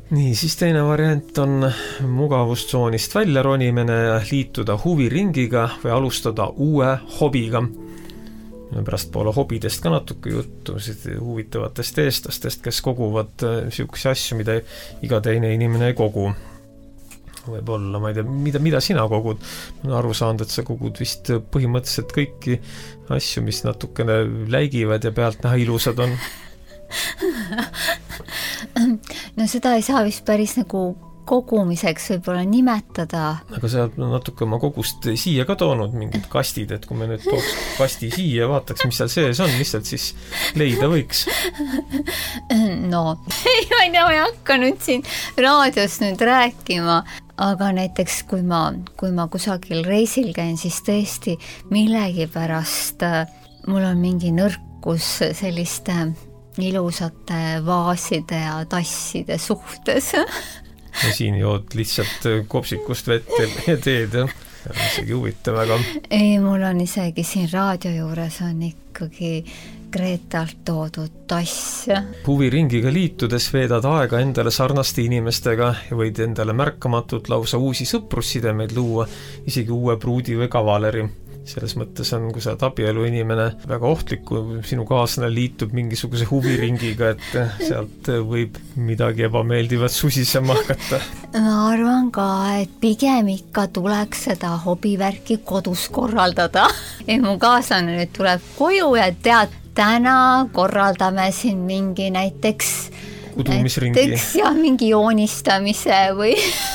Nii, siis teine variant on mugavustsoonist välja ronimine ja liituda huviringiga või alustada uue hobiga. Pärast poole hobidest ka natuke juttu, huvitavatest eestlastest, kes koguvad sihukesi asju, mida iga teine inimene ei kogu. Võib-olla, ma ei tea, mida sina kogud? Ma olen aru saanud, et sa kogud vist põhimõtteliselt kõiki asju, mis natukene läigivad ja pealt näha ilusad on. No seda ei saa vist päris nagu kogumiseks võib-olla nimetada. Aga sa natuke oma kogust siia ka toonud mingid kastid, et kui me nüüd tooks kasti siia ja vaataks, mis seal sees on, mis seal siis leida võiks? No, ma ei hakka nüüd siin raadios nüüd rääkima, aga näiteks kui ma kusagil reisil käin, siis tõesti millegi pärast mul on mingi nõrkus selliste ilusate vaaside ja tasside suhtes. Ja siin jood lihtsalt kopsikust vett ja teed, ja isegi huvitav väga. Ei, mul on isegi siin raadio juures on ikkagi Gretalt toodud tass. Huviringiga liitudes veedad aega endale sarnaste inimestega ja võid endale märkamatult lausa uusi sõprussidemeid luua, isegi uue pruudi või kavaleri. Selles mõttes on, kui sa oled abielu inimene, väga ohtlik, kui sinu kaaslane liitub mingisuguse huviringiga, et sealt võib midagi ebameeldivat susisema hakata. Ma arvan ka, et pigem ikka tuleks seda hobivärki kodus korraldada. Mu kaaslane nüüd tuleb koju ja tead, täna korraldame siin mingi näiteks ja mingi joonistamise või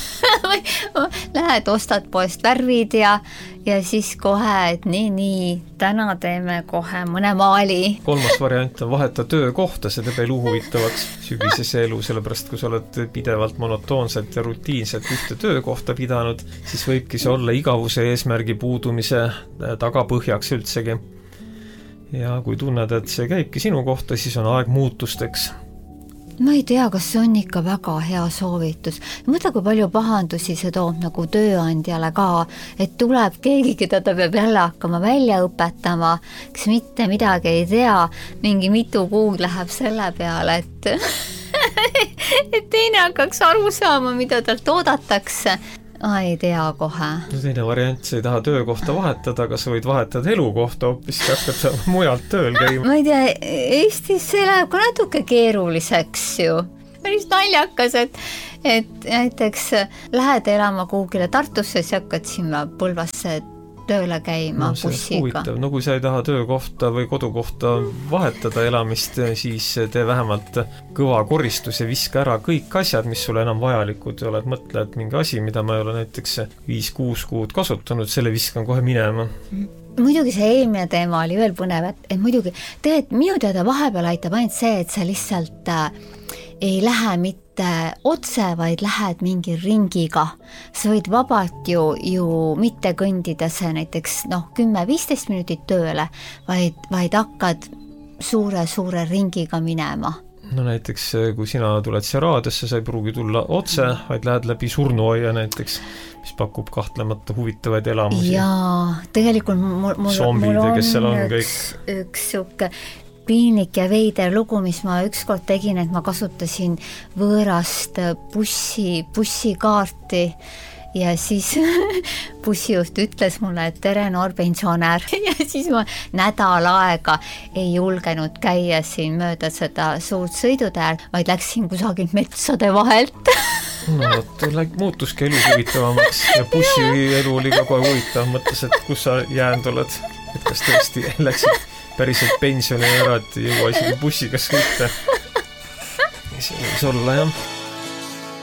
lähed, ostad poest värvid ja siis kohe, et nii, täna teeme kohe mõne maali. Kolmas variant on vaheta töökohta, see teeb elu huvitavaks sügisese elu, sellepärast kui sa oled pidevalt monotoonselt ja rutiinselt ühte töökohta pidanud, siis võibki see olla igavuse eesmärgi puudumise tagapõhjaks üldsegi. Ja kui tunned, et see käibki sinu kohta, siis on aeg muutusteks. Ma ei tea, kas see on ikka väga hea soovitus. Mõtle, kui palju pahandusi see toob nagu tööandjale ka, et tuleb keegi, keda ta peab jälle hakkama välja õpetama, kes mitte midagi ei tea, mingi mitu kuud läheb selle peale, et teine hakkaks aru saama, mida talt oodatakse. Ei tea kohe. Teine variant, sa ei taha töökohta vahetada, aga sa võid vahetada elukohta hoopis hakata mujalt tööl käima. Ma ei tea, Eestis see läheb ka natuke keeruliseks ju. Päris naljakas, et näiteks lähed elama kuhugile Tartusse, siis hakkad sinna Põlvasse tööle käima bussiga. No kui sa ei taha töökohta või kodukohta vahetada elamist, siis tee vähemalt kõva koristus ja viska ära kõik asjad, mis sulle enam vajalikud oled. Mõtle, et mingi asi, mida ma ei ole näiteks 5-6 kuud kasutanud, selle viskan kohe minema. Muidugi see eelmine teema oli veel põnev, et muidugi minu teada vahepeal aitab ainult see, et sa lihtsalt ei lähe mitte otse, vaid lähed mingi ringiga. Sa võid vabalt ju mitte kõndida see näiteks 10-15 minutit tööle, vaid hakkad suure ringiga minema. No näiteks, kui sina tuled siia raadiosse, sa ei pruugi tulla otse, vaid lähed läbi surnuaia näiteks, mis pakub kahtlemata huvitavaid elamusi. Jaa, tegelikult mul on üks siuke piinlik ja veider lugu, mis ma ükskord tegin, et ma kasutasin võõrast bussikaarti ja siis bussijuht ütles mulle, et tere noor pensionär ja siis ma nädal aega ei julgenud käia siin mööda seda suurt sõidutääl, vaid läksin kusagil metsade vahelt. No, muutuski elu huvitavamaks ja bussi elu oli ka kohe huvitav, mõtles, et kus sa jäänud oled, et kas tõesti läksid päriselt pensioni ära, et jõua isegi bussiga sõita. See võis olla, jah.